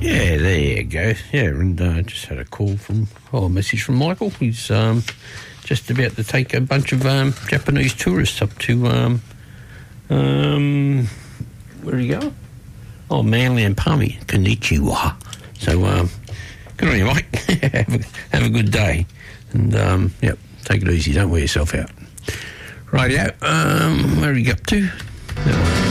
Yeah, there you go. Yeah, and just had a message from Michael. He's just about to take a bunch of Japanese tourists up to where are you going? Oh, Manly and Palmy. Konnichiwa. So good on you, Mike. have a good day, and take it easy. Don't wear yourself out. Rightio. Where are you up to?